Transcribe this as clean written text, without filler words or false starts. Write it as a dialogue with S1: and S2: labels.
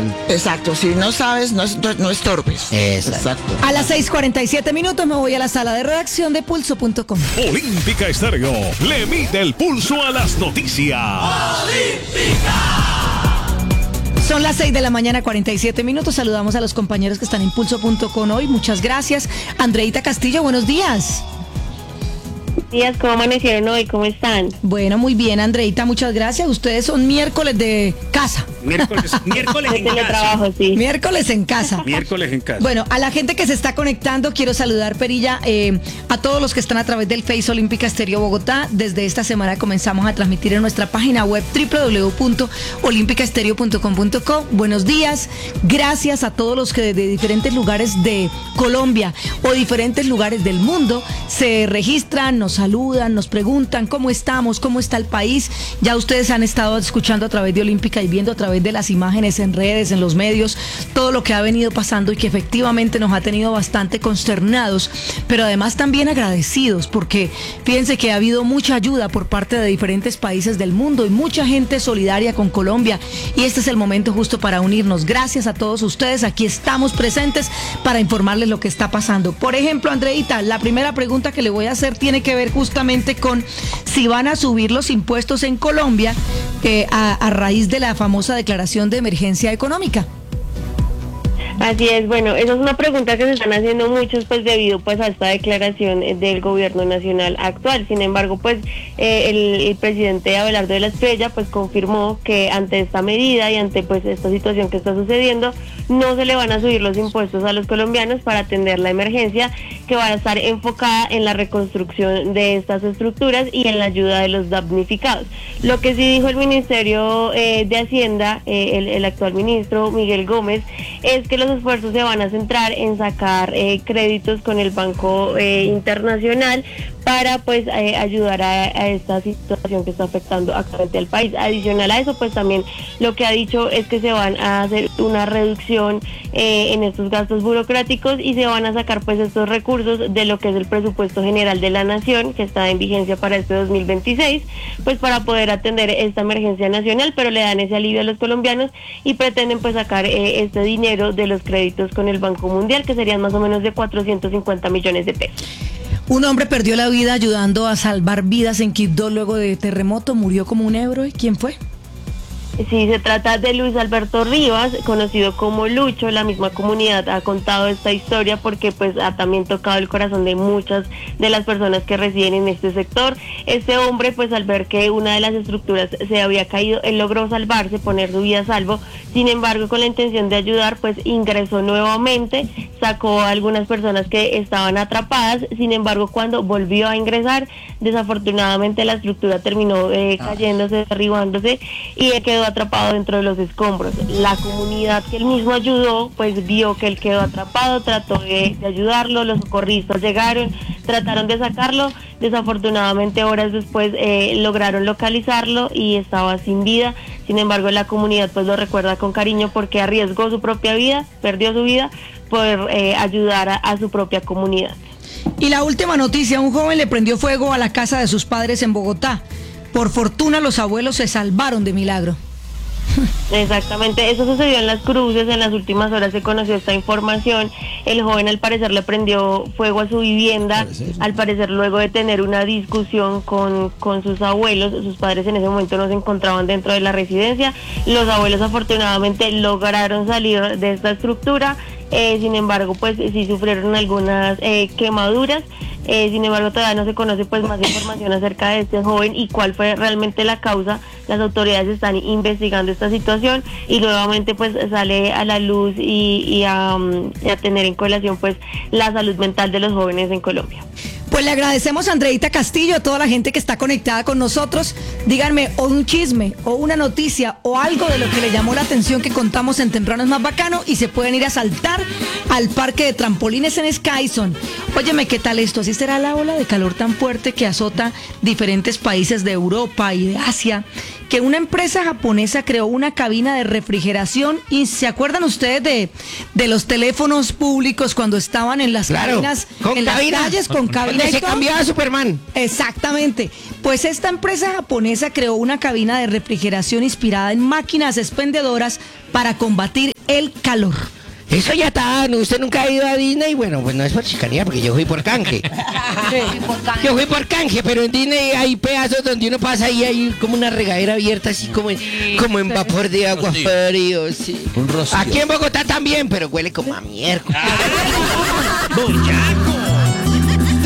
S1: sepan.
S2: Exacto, si no sabes, no estorbes.
S1: Exacto.
S3: A las 6:47 me voy a la sala de redacción de pulso.com.
S4: Olímpica Estéreo le mide el pulso a las noticias.
S3: Son las 6:47 a.m. Saludamos a los compañeros que están en pulso.com hoy. Muchas gracias. Andreita Castillo, buenos días.
S5: Días, ¿cómo amanecieron hoy? ¿Cómo están?
S3: Bueno, muy bien, Andreita, muchas gracias. Ustedes son miércoles de casa.
S1: Miércoles en
S5: Teletrabajo,
S1: casa.
S5: sí.
S3: Miércoles en casa.
S1: Miércoles en casa.
S3: Bueno, a la gente que se está conectando, quiero saludar, Perilla, a todos los que están a través del Face Olímpica Estéreo Bogotá. Desde esta semana comenzamos a transmitir en nuestra página web www.olimpicaestereo.com.co. Buenos días, gracias a todos los que desde diferentes lugares de Colombia o diferentes lugares del mundo se registran, nos saludan, nos preguntan cómo estamos, cómo está el país. Ya ustedes han estado escuchando a través de Olímpica y viendo a través de las imágenes en redes, en los medios, todo lo que ha venido pasando y que efectivamente nos ha tenido bastante consternados, pero además también agradecidos, porque fíjense que ha habido mucha ayuda por parte de diferentes países del mundo y mucha gente solidaria con Colombia, y este es el momento justo para unirnos. Gracias a todos ustedes, aquí estamos presentes para informarles lo que está pasando. Por ejemplo, Andreita, la primera pregunta que le voy a hacer tiene que ver justamente con si van a subir los impuestos en Colombia a raíz de la famosa declaración de emergencia económica.
S5: Así es, bueno, esa es una pregunta que se están haciendo muchos, pues debido pues a esta declaración del gobierno nacional actual. Sin embargo, pues el presidente Abelardo de la Espriella pues confirmó que ante esta medida y ante pues esta situación que está sucediendo, no se le van a subir los impuestos a los colombianos para atender la emergencia, que va a estar enfocada en la reconstrucción de estas estructuras y en la ayuda de los damnificados. Lo que sí dijo el Ministerio de Hacienda, el actual ministro Miguel Gómez, es que los esfuerzos se van a centrar en sacar créditos con el Banco Internacional para pues ayudar a esta situación que está afectando actualmente al país. Adicional a eso, pues también lo que ha dicho es que se van a hacer una reducción en estos gastos burocráticos y se van a sacar pues estos recursos de lo que es el presupuesto general de la nación, que está en vigencia para este 2026, pues para poder atender esta emergencia nacional, pero le dan ese alivio a los colombianos y pretenden pues sacar este dinero de los créditos con el Banco Mundial, que serían más o menos de 450 millones de pesos.
S3: Un hombre perdió la vida ayudando a salvar vidas en Quibdó luego de terremoto, murió como un héroe. ¿Quién fue?
S5: Sí, se trata de Luis Alberto Rivas, conocido como Lucho. La misma comunidad ha contado esta historia porque pues ha también tocado el corazón de muchas de las personas que residen en este sector. Este hombre, pues al ver que una de las estructuras se había caído, él logró salvarse, poner su vida a salvo. Sin embargo, con la intención de ayudar, pues ingresó nuevamente, sacó a algunas personas que estaban atrapadas. Sin embargo, cuando volvió a ingresar, desafortunadamente la estructura terminó cayéndose, derribándose, y él quedó atrapado dentro de los escombros. La comunidad que él mismo ayudó pues vio que él quedó atrapado, trató de ayudarlo, los socorristas llegaron, trataron de sacarlo, desafortunadamente horas después lograron localizarlo y estaba sin vida. Sin embargo, la comunidad pues lo recuerda con cariño porque arriesgó su propia vida, perdió su vida por ayudar a su propia comunidad.
S3: Y la última noticia, un joven le prendió fuego a la casa de sus padres en Bogotá. Por fortuna los abuelos se salvaron de milagro.
S5: Exactamente, eso sucedió en Las Cruces. En las últimas horas se conoció esta información. El joven al parecer le prendió fuego a su vivienda, al parecer luego de tener una discusión con sus abuelos. Sus padres en ese momento no se encontraban dentro de la residencia. Los abuelos afortunadamente lograron salir de esta estructura, sin embargo pues sí sufrieron algunas quemaduras. Sin embargo, todavía no se conoce pues más información acerca de este joven y cuál fue realmente la causa. Las autoridades están investigando esta situación y nuevamente pues sale a la luz y a tener en colación pues la salud mental de los jóvenes en Colombia.
S3: Pues le agradecemos a Andreita Castillo, a toda la gente que está conectada con nosotros. Díganme, o un chisme, o una noticia, o algo de lo que le llamó la atención que contamos en Temprano es Más Bacano, y se pueden ir a saltar al parque de trampolines en Skyson. Óyeme, ¿qué tal esto? Así será la ola de calor tan fuerte que azota diferentes países de Europa y de Asia, que una empresa japonesa creó una cabina de refrigeración. Y ¿se acuerdan ustedes de los teléfonos públicos cuando estaban en las cabinas, en las calles con cabina?
S1: Se cambiaba a Superman.
S3: Exactamente. Pues esta empresa japonesa creó una cabina de refrigeración inspirada en máquinas expendedoras para combatir el calor.
S1: Eso ya está, ¿no? Usted nunca ha ido a Disney. Bueno, pues no es por chicanía, porque yo fui por canje. Yo fui por canje, pero en Disney hay pedazos donde uno pasa y hay como una regadera abierta, así como en vapor de agua frío, sí.
S6: Un rocío.
S1: Aquí en Bogotá también, pero huele como a miércoles.
S6: Boyaco.